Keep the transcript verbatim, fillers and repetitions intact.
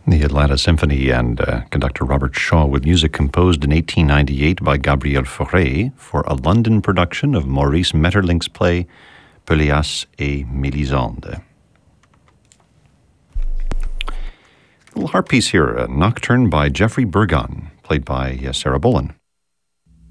The Atlanta Symphony and uh, conductor Robert Shaw with music composed in eighteen ninety-eight by Gabriel Fauré for a London production of Maurice Maeterlinck's play Pelléas et Mélisande. A little harp piece here, a nocturne by Geoffrey Burgon, played by uh, Sarah Bolen.